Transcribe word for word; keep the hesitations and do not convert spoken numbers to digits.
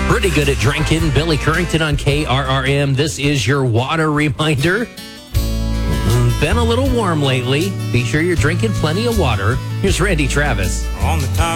Pretty good at drinking. Billy Currington on K R R M. This is your water reminder. Been a little warm lately. Be sure you're drinking plenty of water. Here's Randy Travis. On the top